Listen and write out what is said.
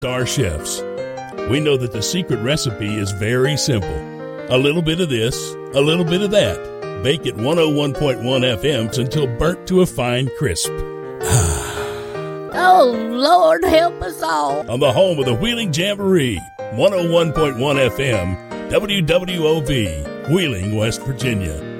Star chefs. We know that the secret recipe is very simple. A little bit of this, a little bit of that. Bake at 101.1 FMs until burnt to a fine crisp. Oh, Lord, help us all. On the home of the Wheeling Jamboree, 101.1 FM, WWOV, Wheeling, West Virginia.